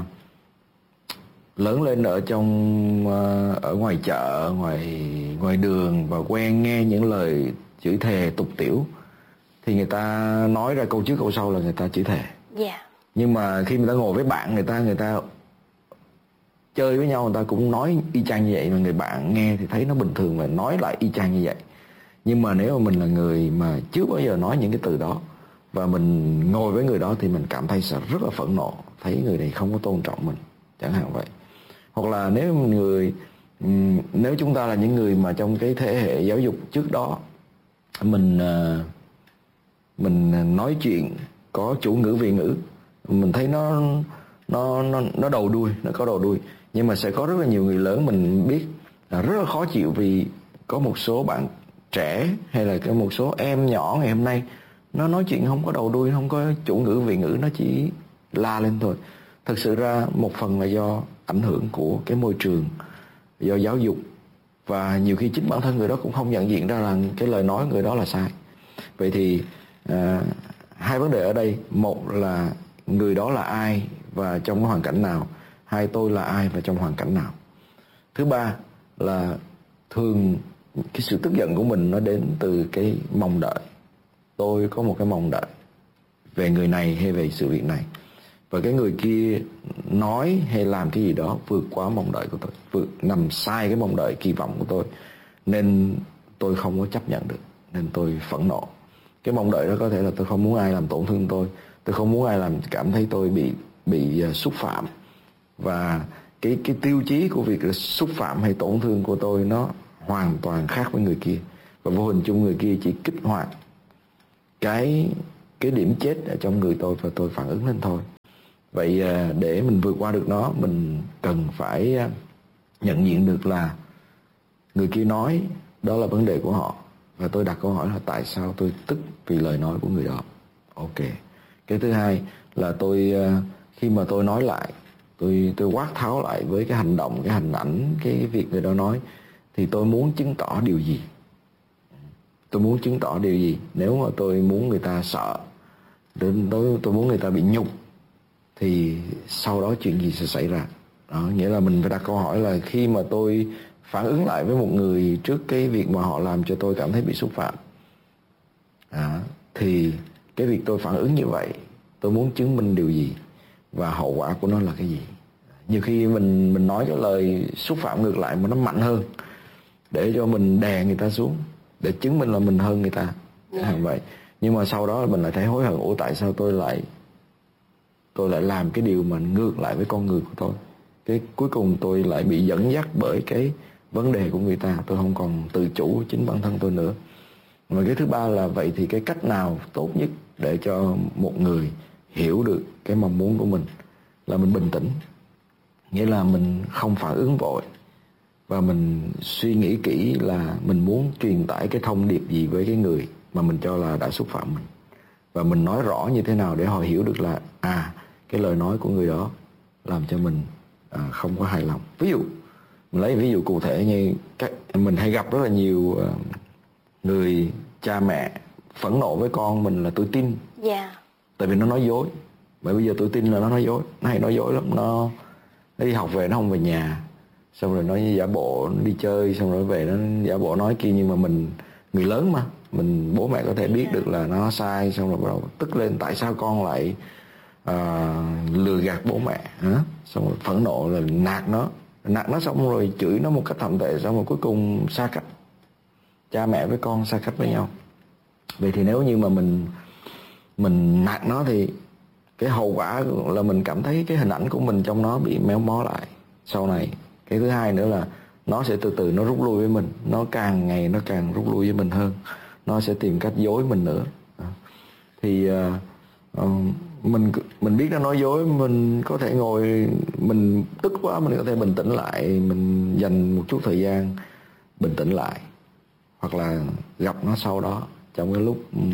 lớn lên ở trong ở ngoài chợ, ngoài ngoài đường và quen nghe những lời chửi thề tục tiểu, thì người ta nói ra câu trước câu sau là người ta chửi thề. Yeah. Nhưng mà khi người ta ngồi với bạn người ta người ta chơi với nhau, người ta cũng nói y chang như vậy, mà người bạn nghe thì thấy nó bình thường và nói lại y chang như vậy. Nhưng mà nếu mà mình là người mà chưa bao giờ nói những cái từ đó và mình ngồi với người đó thì mình cảm thấy sẽ rất là phẫn nộ, thấy người này không có tôn trọng mình, chẳng hạn vậy. Hoặc là nếu người nếu chúng ta là những người mà trong cái thế hệ giáo dục trước đó, mình mình nói chuyện có chủ ngữ vị ngữ, mình thấy nó nó nó nó đầu đuôi, nó có đầu đuôi. Nhưng mà sẽ có rất là nhiều người lớn mình biết là rất là khó chịu vì có một số bạn trẻ hay là cái một số em nhỏ ngày hôm nay nó nói chuyện không có đầu đuôi, không có chủ ngữ vị ngữ, nó chỉ la lên thôi. Thật sự ra một phần là do ảnh hưởng của cái môi trường, do giáo dục, và nhiều khi chính bản thân người đó cũng không nhận diện ra là cái lời nói người đó là sai. Vậy thì à, hai vấn đề ở đây, một là người đó là ai và trong cái hoàn cảnh nào, hai tôi là ai và trong hoàn cảnh nào. Thứ ba là thường cái sự tức giận của mình nó đến từ cái mong đợi. Tôi có một cái mong đợi về người này hay về sự việc này, và cái người kia nói hay làm cái gì đó vượt quá mong đợi của tôi, vượt nằm sai cái mong đợi kỳ vọng của tôi, nên tôi không có chấp nhận được, nên tôi phẫn nộ. Cái mong đợi đó có thể là tôi không muốn ai làm tổn thương tôi, tôi không muốn ai làm cảm thấy tôi bị bị xúc phạm, và cái cái tiêu chí của việc là xúc phạm hay tổn thương của tôi nó hoàn toàn khác với người kia, và vô hình chung người kia chỉ kích hoạt cái cái điểm chết ở trong người tôi và tôi phản ứng lên thôi. Vậy để mình vượt qua được nó, mình cần phải nhận diện được là người kia nói đó là vấn đề của họ, và tôi đặt câu hỏi là tại sao tôi tức vì lời nói của người đó. Ok. Cái thứ hai là tôi khi mà tôi nói lại, tôi tôi quát tháo lại với cái hành động, cái hình ảnh, cái việc người đó nói, thì tôi muốn chứng tỏ điều gì? Tôi muốn chứng tỏ điều gì? Nếu mà tôi muốn người ta sợ, tôi tôi muốn người ta bị nhục, thì sau đó chuyện gì sẽ xảy ra? Đó, nghĩa là mình phải đặt câu hỏi là khi mà tôi phản ứng lại với một người trước cái việc mà họ làm cho tôi cảm thấy bị xúc phạm, à, thì cái việc tôi phản ứng như vậy, tôi muốn chứng minh điều gì và hậu quả của nó là cái gì? Nhiều khi mình mình nói cái lời xúc phạm ngược lại mà nó mạnh hơn, để cho mình đè người ta xuống, để chứng minh là mình hơn người ta, yeah. Vậy. Nhưng mà sau đó mình lại thấy hối hận, ủa tại sao tôi lại tôi lại làm cái điều mà ngược lại với con người của tôi. Cái cuối cùng tôi lại bị dẫn dắt bởi cái vấn đề của người ta, tôi không còn tự chủ chính bản thân tôi nữa. Và cái thứ ba là vậy thì cái cách nào tốt nhất để cho một người hiểu được cái mong muốn của mình là mình bình tĩnh. Nghĩa là mình không phản ứng vội, và mình suy nghĩ kỹ là mình muốn truyền tải cái thông điệp gì với cái người mà mình cho là đã xúc phạm mình, và mình nói rõ như thế nào để họ hiểu được là à cái lời nói của người đó làm cho mình à, không có hài lòng. Ví dụ mình lấy ví dụ cụ thể như các mình hay gặp rất là nhiều uh, người cha mẹ phẫn nộ với con mình là tuổi teen. Yeah. Tại vì nó nói dối. Bởi bây giờ tuổi teen là nó nói dối, nó hay nói dối lắm. Nó, nó đi học về nó không về nhà, xong rồi nó giả bộ nó đi chơi, xong rồi về nó giả bộ nói kia. Nhưng mà mình người lớn mà, mình bố mẹ có thể biết được là nó sai, xong rồi bắt đầu tức lên tại sao con lại uh, lừa gạt bố mẹ hả? Xong rồi phẫn nộ là nạt nó, nạt nó xong rồi chửi nó một cách thậm tệ, xong rồi cuối cùng xa cách. Cha mẹ với con xa cách với nhau. Vậy thì nếu như mà mình mình nạt nó thì cái hậu quả là mình cảm thấy cái hình ảnh của mình trong nó bị méo mó lại sau này. Cái thứ hai nữa là nó sẽ từ từ nó rút lui với mình, nó càng ngày nó càng rút lui với mình hơn, nó sẽ tìm cách dối mình nữa. Thì uh, uh, mình mình biết nó nói dối, mình có thể ngồi, mình tức quá mình có thể bình tĩnh lại, mình dành một chút thời gian bình tĩnh lại, hoặc là gặp nó sau đó trong cái lúc um,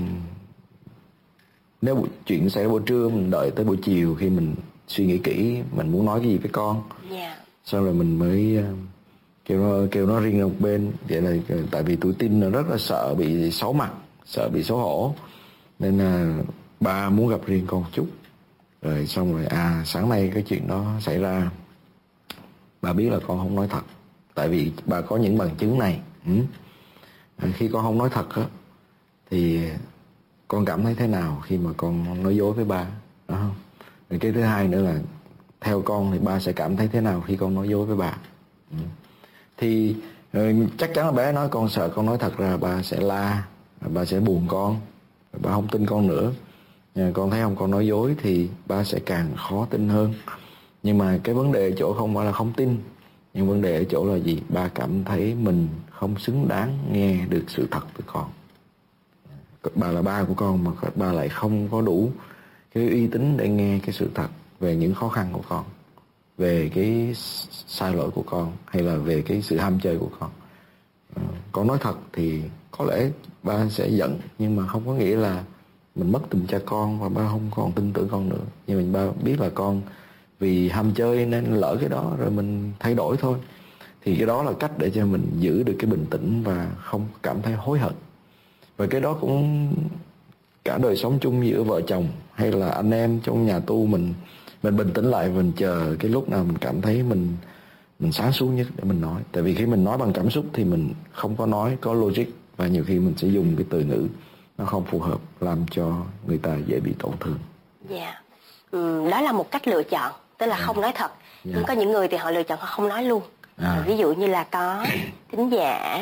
nếu buổi, chuyện xảy ra buổi trưa, mình đợi tới buổi chiều khi mình suy nghĩ kỹ mình muốn nói cái gì với con. Yeah. Sau rồi mình mới uh, kêu nó kêu nó riêng ở một bên. Vậy là tại vì tuổi teen nó rất là sợ bị xấu mặt, sợ bị xấu hổ, nên là ba muốn gặp riêng con một chút. Rồi xong rồi à sáng nay cái chuyện đó xảy ra, bà biết là con không nói thật, tại vì bà có những bằng chứng này. ừ. Khi con không nói thật á thì con cảm thấy thế nào khi mà con nói dối với ba, đó không? Rồi cái thứ hai nữa là theo con thì ba sẽ cảm thấy thế nào khi con nói dối với bà. ừ. Thì chắc chắn là bé nói con sợ con nói thật ra ba sẽ la, ba sẽ buồn con, ba không tin con nữa. Con thấy không, con nói dối thì ba sẽ càng khó tin hơn. Nhưng mà cái vấn đề ở chỗ không phải là không tin, nhưng vấn đề ở chỗ là gì? Ba cảm thấy mình không xứng đáng nghe được sự thật từ con. Ba là ba của con mà ba lại không có đủ cái uy tín để nghe cái sự thật về những khó khăn của con, về cái sai lỗi của con, hay là về cái sự ham chơi của con. à, Con nói thật thì có lẽ ba sẽ giận, nhưng mà không có nghĩa là mình mất tình cha con và ba không còn tin tưởng con nữa. Nhưng mình ba biết là con vì ham chơi nên lỡ cái đó rồi mình thay đổi thôi. Thì cái đó là cách để cho mình giữ được cái bình tĩnh và không cảm thấy hối hận. Và cái đó cũng cả đời sống chung giữa vợ chồng hay là anh em trong nhà tu, mình mình bình tĩnh lại, mình chờ cái lúc nào mình cảm thấy mình mình sáng suốt nhất để mình nói. Tại vì khi mình nói bằng cảm xúc thì mình không có nói có logic, và nhiều khi mình sẽ dùng cái từ ngữ nó không phù hợp, làm cho người ta dễ bị tổn thương. Dạ, yeah. ừ, đó là một cách lựa chọn, tức là yeah. không nói thật. yeah. Nhưng có những người thì họ lựa chọn họ không nói luôn. à. Ví dụ như là có thính giả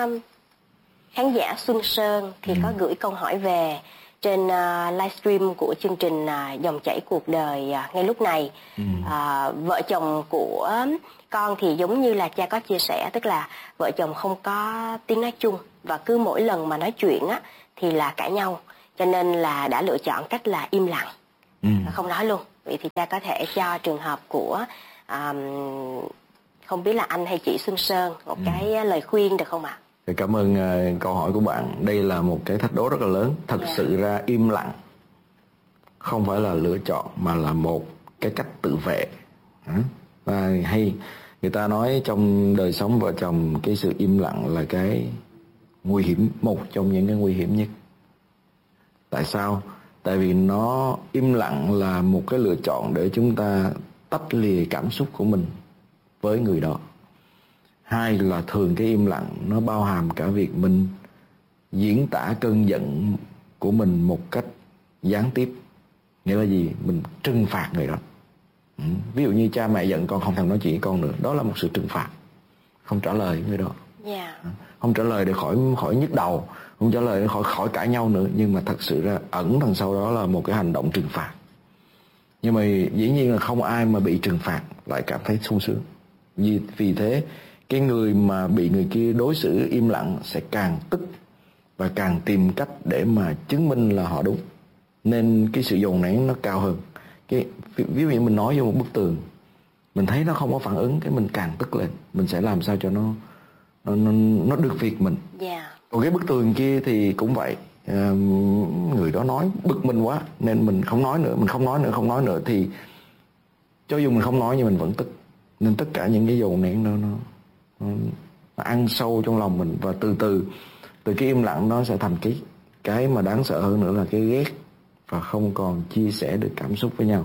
khán giả Xuân Sơn thì ừ. có gửi câu hỏi về trên uh, livestream của chương trình uh, Dòng chảy cuộc đời uh, ngay lúc này. ừ. uh, Vợ chồng của con thì giống như là cha có chia sẻ, tức là vợ chồng không có tiếng nói chung, và cứ mỗi lần mà nói chuyện á thì là cãi nhau, cho nên là đã lựa chọn cách là im lặng, ừ. không nói luôn. Vậy thì cha có thể cho trường hợp của um, không biết là anh hay chị Xuân Sơn một ừ. cái lời khuyên được không ạ? Cảm ơn uh, câu hỏi của bạn. Đây là một cái thách đố rất là lớn. Thật yeah. sự ra im lặng không phải là lựa chọn, mà là một cái cách tự vệ. Và hay người ta nói trong đời sống vợ chồng, cái sự im lặng là cái nguy hiểm, một trong những cái nguy hiểm nhất. Tại sao? Tại vì nó im lặng là một cái lựa chọn để chúng ta tách lìa cảm xúc của mình với người đó. Hai là thường cái im lặng nó bao hàm cả việc mình diễn tả cơn giận của mình một cách gián tiếp. Nghĩa là gì? Mình trừng phạt người đó. ừ. Ví dụ như cha mẹ giận con không thèm nói chuyện với con nữa, đó là một sự trừng phạt. Không trả lời với người đó. yeah. Không trả lời để khỏi khỏi nhức đầu, không trả lời để khỏi khỏi cãi nhau nữa. Nhưng mà thật sự ra ẩn đằng sau đó là một cái hành động trừng phạt. Nhưng mà dĩ nhiên là không ai mà bị trừng phạt lại cảm thấy sung sướng. Vì, vì thế cái người mà bị người kia đối xử im lặng sẽ càng tức và càng tìm cách để mà chứng minh là họ đúng, nên cái sự dồn nén nó cao hơn. Cái ví dụ như mình nói vô một bức tường, Mình thấy nó không có phản ứng, cái mình càng tức lên. Mình sẽ làm sao cho nó nó nó, nó được việc mình. Yeah. Còn cái bức tường kia thì cũng vậy. À, người đó nói bực mình quá nên mình không nói nữa, mình không nói nữa, không nói nữa thì cho dù mình không nói nhưng mình vẫn tức. Nên tất cả những cái dồn nén đó nó, nó, nó ăn sâu trong lòng mình, và từ từ từ cái im lặng nó sẽ thành cái cái mà đáng sợ hơn nữa là cái ghét, và không còn chia sẻ được cảm xúc với nhau.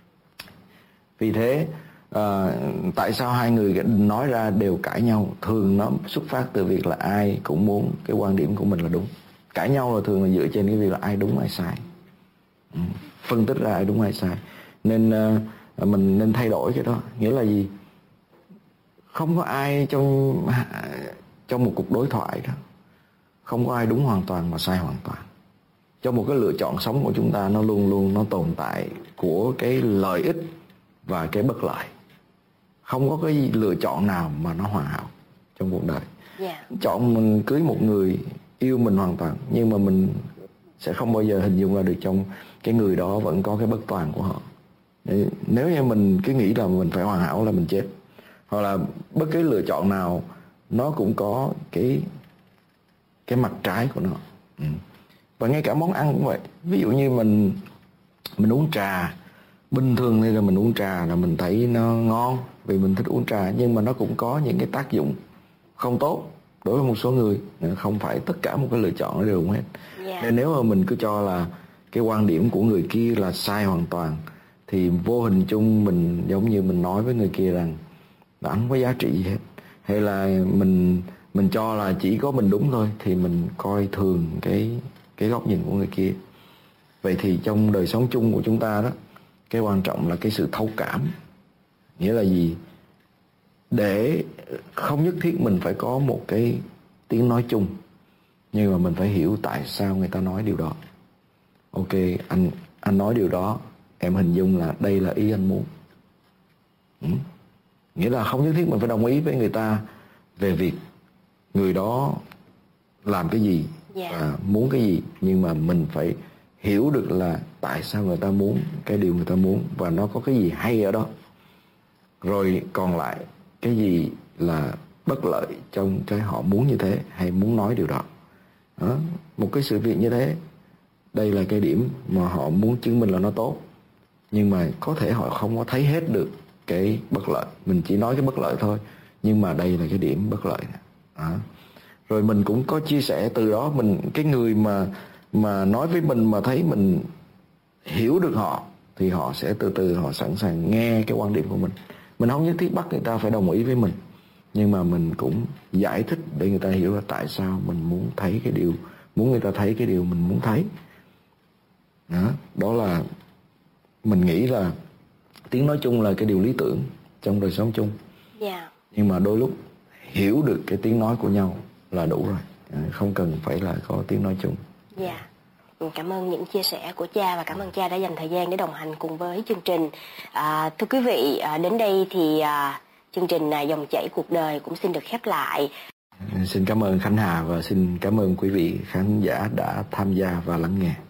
Vì thế à, tại sao hai người nói ra đều cãi nhau? Thường nó xuất phát từ việc là ai cũng muốn cái quan điểm của mình là đúng. Cãi nhau là thường là dựa trên cái việc là ai đúng ai sai, ừ. phân tích ra ai đúng ai sai. Nên à, mình nên thay đổi cái đó. Nghĩa là gì? Không có ai trong trong một cuộc đối thoại đó, không có ai đúng hoàn toàn mà sai hoàn toàn. Trong một cái lựa chọn sống của chúng ta, nó luôn luôn nó tồn tại của cái lợi ích và cái bất lợi. Không có cái lựa chọn nào mà nó hoàn hảo trong cuộc đời. Yeah. Chọn mình cưới một người yêu mình hoàn toàn, nhưng mà mình sẽ không bao giờ hình dung ra được trong cái người đó vẫn có cái bất toàn của họ. Nếu như mình cứ nghĩ là mình phải hoàn hảo là mình chết. Hoặc là bất cứ lựa chọn nào nó cũng có cái cái mặt trái của nó. Ừ. Và ngay cả món ăn cũng vậy. Ví dụ như mình mình uống trà, bình thường thì là mình uống trà là mình thấy nó ngon vì mình thích uống trà, nhưng mà nó cũng có những cái tác dụng không tốt đối với một số người. Không phải tất cả một cái lựa chọn nó đều đúng hết. Yeah. Nên nếu mà mình cứ cho là cái quan điểm của người kia là sai hoàn toàn, thì vô hình chung mình giống như mình nói với người kia rằng là không có giá trị gì hết. Hay là mình mình cho là chỉ có mình đúng thôi, thì mình coi thường cái cái góc nhìn của người kia. Vậy thì trong đời sống chung của chúng ta đó, cái quan trọng là cái sự thấu cảm. Nghĩa là gì? Để không nhất thiết mình phải có một cái tiếng nói chung, nhưng mà mình phải hiểu tại sao người ta nói điều đó. Ok, anh anh nói điều đó, em hình dung là đây là ý anh muốn. Ừ. Nghĩa là không nhất thiết mình phải đồng ý với người ta về việc người đó làm cái gì, yeah, và muốn cái gì, nhưng mà mình phải hiểu được là tại sao người ta muốn cái điều người ta muốn, và nó có cái gì hay ở đó. Rồi còn lại cái gì là bất lợi trong cái họ muốn như thế hay muốn nói điều đó. Đó, một cái sự việc như thế, đây là cái điểm mà họ muốn chứng minh là nó tốt, nhưng mà có thể họ không có thấy hết được cái bất lợi. Mình chỉ nói cái bất lợi thôi, nhưng mà đây là cái điểm bất lợi. Đó. Rồi mình cũng có chia sẻ từ đó, mình cái người mà mà nói với mình mà thấy mình hiểu được họ, thì họ sẽ từ từ họ sẵn sàng nghe cái quan điểm của mình. Mình không nhất thiết bắt người ta phải đồng ý với mình, nhưng mà mình cũng giải thích để người ta hiểu là tại sao mình muốn thấy cái điều, muốn người ta thấy cái điều mình muốn thấy. Đó, đó là mình nghĩ là tiếng nói chung là cái điều lý tưởng trong đời sống chung. Yeah. Nhưng mà đôi lúc hiểu được cái tiếng nói của nhau là đủ rồi, không cần phải là có tiếng nói chung. Dạ. Yeah. Cảm ơn những chia sẻ của cha, và cảm ơn cha đã dành thời gian để đồng hành cùng với chương trình. À, thưa quý vị, à, đến đây thì à, chương trình à, Dòng chảy cuộc đời cũng xin được khép lại. Xin cảm ơn Khánh Hà và xin cảm ơn quý vị khán giả đã tham gia và lắng nghe.